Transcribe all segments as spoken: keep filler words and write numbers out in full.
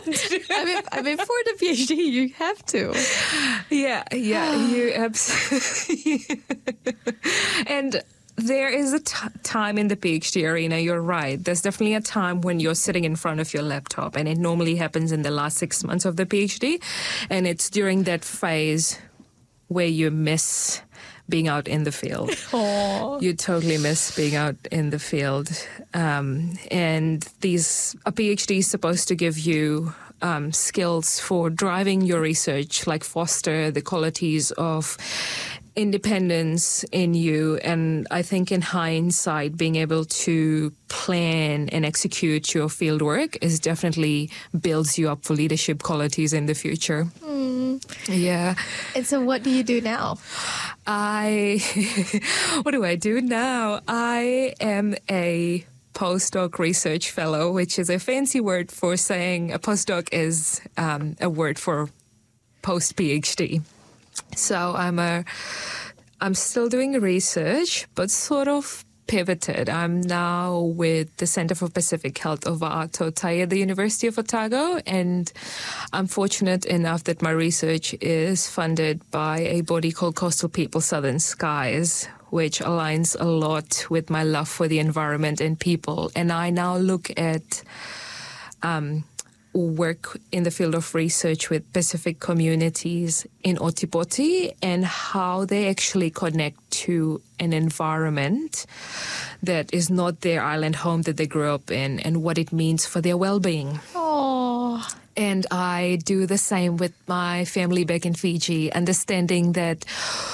I mean, I mean, for the PhD, you have to. Yeah, yeah, you absolutely. And there is a t- time in the PhD arena, you're right. There's definitely a time when you're sitting in front of your laptop, and it normally happens in the last six months of the PhD. And it's during that phase where you miss being out in the field. Aww. You totally miss being out in the field. Um, and these a PhD is supposed to give you um, skills for driving your research, like foster the qualities of independence in you. And I think in hindsight, being able to plan and execute your field work is definitely builds you up for leadership qualities in the future. Mm. Yeah. And so what do you do now? I, what do I do now? I am a postdoc research fellow, which is a fancy word for saying a postdoc is um, a word for post-PhD. So I'm a, I'm still doing research, but sort of pivoted. I'm now with the Center for Pacific Health of A'ato Ta'i at the University of Otago, and I'm fortunate enough that my research is funded by a body called Coastal People Southern Skies, which aligns a lot with my love for the environment and people. And I now look at um, work in the field of research with Pacific communities in Otipoti and how they actually connect to an environment that is not their island home that they grew up in, and what it means for their well-being. Oh. And I do the same with my family back in Fiji, understanding that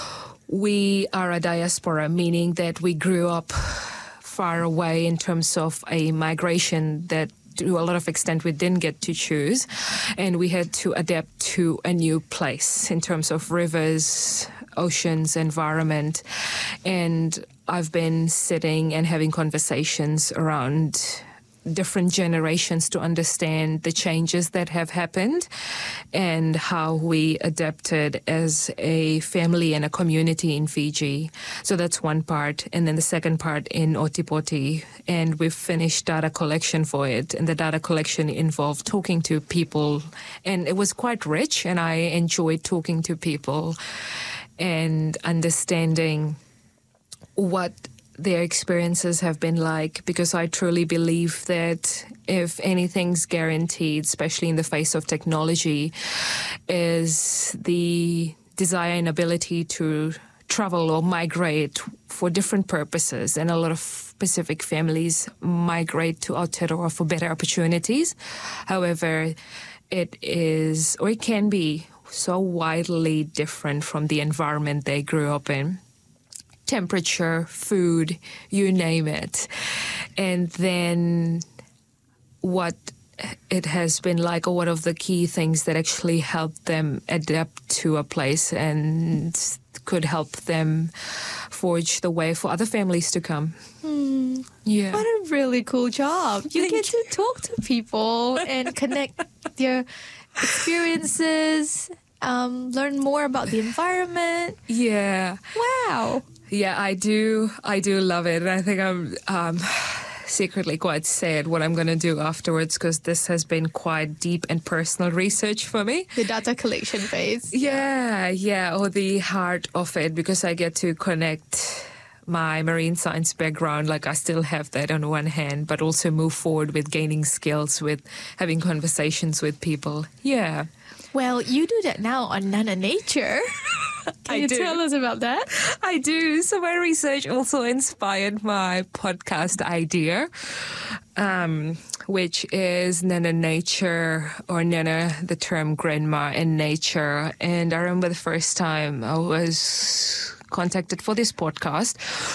we are a diaspora, meaning that we grew up far away in terms of a migration that to a lot of extent we didn't get to choose, and we had to adapt to a new place in terms of rivers, oceans, environment. And I've been sitting and having conversations around different generations to understand the changes that have happened and how we adapted as a family and a community in Fiji. So that's one part. And then the second part in Otipoti, and we've finished data collection for it. And the data collection involved talking to people, and it was quite rich, and I enjoyed talking to people and understanding what their experiences have been like, because I truly believe that if anything's guaranteed, especially in the face of technology, is the desire and ability to travel or migrate for different purposes. And a lot of Pacific families migrate to Aotearoa for better opportunities. However, it is, or it can be, so widely different from the environment they grew up in. Temperature, food, you name it. And then what it has been like, or what of the key things that actually help them adapt to a place and could help them forge the way for other families to come. Hmm. Yeah. What a really cool job. You Thank get to talk to people and connect their experiences, um, learn more about the environment. Yeah. Wow. Yeah, I do. I do love it. And I think I'm um, secretly quite sad what I'm going to do afterwards, because this has been quite deep and personal research for me. The data collection phase. Yeah, yeah, or the heart of it, because I get to connect my marine science background, like I still have that on one hand, but also move forward with gaining skills, with having conversations with people. Yeah. Well, you do that now on Nana Nature. Can I you do. tell us about that? I do. So my research also inspired my podcast idea, um, which is Nana Nature, or Nana, the term grandma in nature. And I remember the first time I was contacted for this podcast,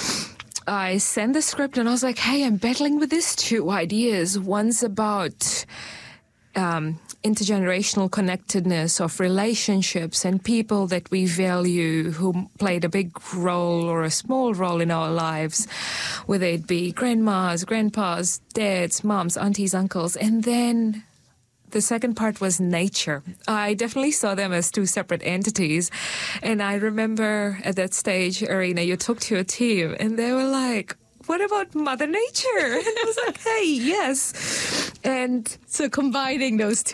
I sent the script and I was like, hey, I'm battling with these two ideas. One's about um, intergenerational connectedness of relationships and people that we value who played a big role or a small role in our lives, whether it be grandmas, grandpas, dads, moms, aunties, uncles. And then the second part was nature. I definitely saw them as two separate entities. And I remember at that stage, Arina, you talked to your team and they were like, what about Mother Nature? And I was like, hey, yes. And so combining those two.